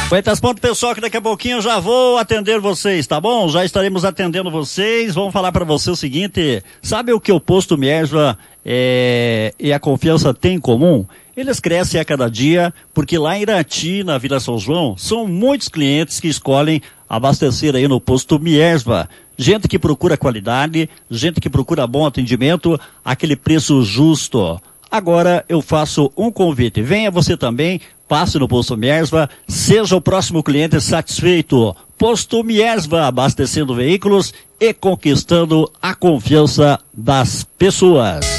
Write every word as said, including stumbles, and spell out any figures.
Poetas Ponto, pessoal, que daqui a pouquinho eu já vou atender vocês, tá bom? Já estaremos atendendo vocês. Vamos falar para você o seguinte, sabe o que o Posto Mierva é, e a Confiança têm em comum? Eles crescem a cada dia, porque lá em Irati, na Vila São João, são muitos clientes que escolhem abastecer aí no Posto Mierva. Gente que procura qualidade, gente que procura bom atendimento, aquele preço justo. Agora eu faço um convite, venha você também, passe no Posto Mierva, seja o próximo cliente satisfeito. Posto Mierva, abastecendo veículos e conquistando a confiança das pessoas.